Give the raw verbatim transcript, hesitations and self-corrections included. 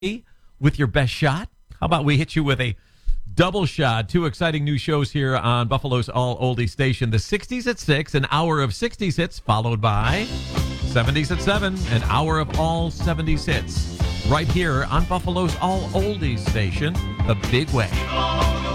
with your best shot? How about we hit you with a double shot? Two exciting new shows here on Buffalo's All Oldie Station. The sixties at six, an hour of sixties hits, followed by seventies at seven, an hour of all seventies hits. Right here on Buffalo's All Oldies Station, The Big Way.